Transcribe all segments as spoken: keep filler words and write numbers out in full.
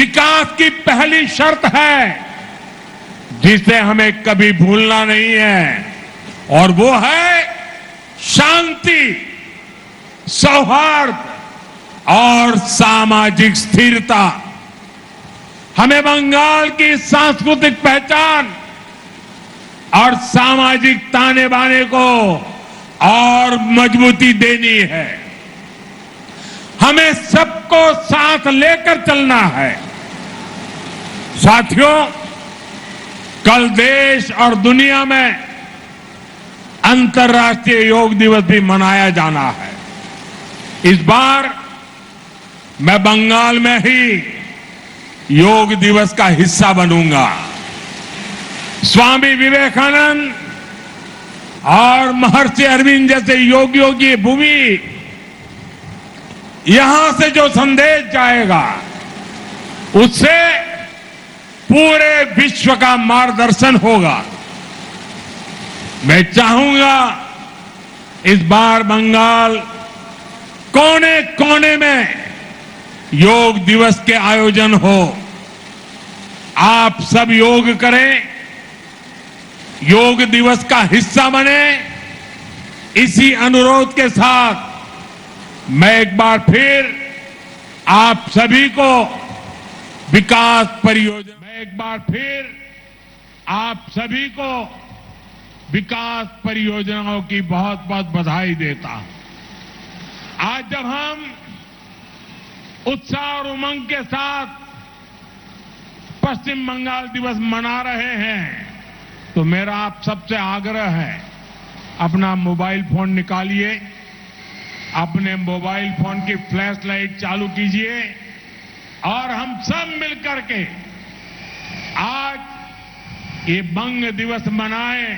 विकास की पहली शर्त है जिसे हमें कभी भूलना नहीं है, और वो है शांति, सौहार्द और सामाजिक स्थिरता। हमें बंगाल की सांस्कृतिक पहचान और सामाजिक ताने बाने को और मजबूती देनी है। हमें सबको साथ लेकर चलना है। साथियों, कल देश और दुनिया में अंतर्राष्ट्रीय योग दिवस भी मनाया जाना है। इस बार मैं बंगाल में ही योग दिवस का हिस्सा बनूंगा। स्वामी विवेकानंद और महर्षि अरविंद जैसे योगियों की भूमि, यहां से जो संदेश जाएगा उससे पूरे विश्व का मार्गदर्शन होगा। मैं चाहूंगा इस बार बंगाल कोने कोने में योग दिवस के आयोजन हो। आप सब योग करें, योग दिवस का हिस्सा बने। इसी अनुरोध के साथ मैं एक बार फिर आप सभी को विकास परियोजना मैं एक बार फिर आप सभी को विकास परियोजनाओं की बहुत बहुत बधाई देता हूं। आज जब हम उत्साह और उमंग के साथ पश्चिम बंगाल दिवस मना रहे हैं, तो मेरा आप सबसे आग्रह है, अपना मोबाइल फोन निकालिए, अपने मोबाइल फोन की फ्लैश लाइट चालू कीजिए और हम सब मिलकर के आज ये बंग दिवस मनाएं।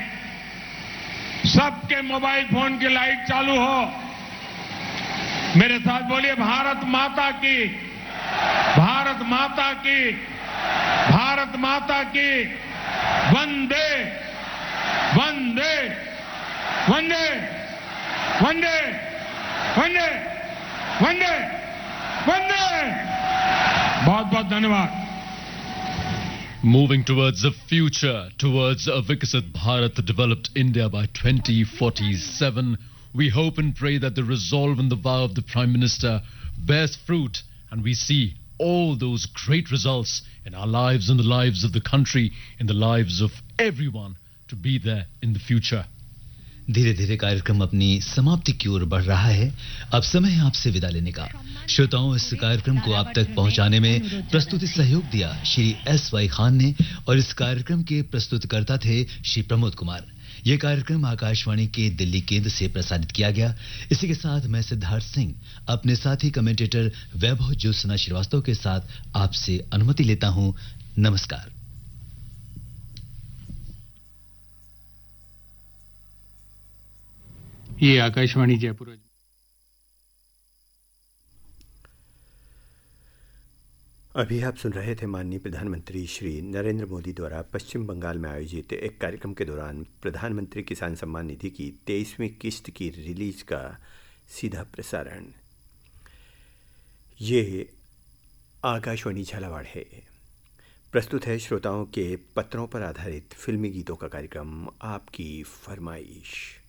सबके मोबाइल फोन की लाइट चालू हो। मेरे साथ बोलिए, भारत माता की, भारत माता की, भारत माता की, वंदे वंदे वंदे वंदे वंदे वंदे वंदे। बहुत बहुत धन्यवाद। Moving towards the future, towards a Viksit Bharat, developed India by twenty forty-seven, we hope and pray that the resolve and the vow of the Prime Minister bears fruit and we see all those great results in our lives, in the lives of the country, in the lives of everyone to be there in the future. धीरे धीरे कार्यक्रम अपनी समाप्ति की ओर बढ़ रहा है। अब समय है आपसे विदा लेने का। श्रोताओं, इस कार्यक्रम को आप तक पहुंचाने में प्रस्तुति सहयोग दिया श्री एस वाई खान ने और इस कार्यक्रम के प्रस्तुतकर्ता थे श्री प्रमोद कुमार। यह कार्यक्रम आकाशवाणी के दिल्ली केंद्र से प्रसारित किया गया। इसी के साथ मैं सिद्धार्थ सिंह अपने साथी कमेंटेटर वैभव ज्योत्सना श्रीवास्तव के साथ आपसे अनुमति लेता हूं। नमस्कार। ये आकाशवाणी जयपुर। अभी आप सुन रहे थे माननीय प्रधानमंत्री श्री नरेंद्र मोदी द्वारा पश्चिम बंगाल में आयोजित एक कार्यक्रम के दौरान प्रधानमंत्री किसान सम्मान निधि की तेईसवीं किस्त की रिलीज का सीधा प्रसारण। ये आकाशवाणी झालावाड़ है। प्रस्तुत है श्रोताओं के पत्रों पर आधारित फिल्मी गीतों का कार्यक्रम आपकी फरमाइश।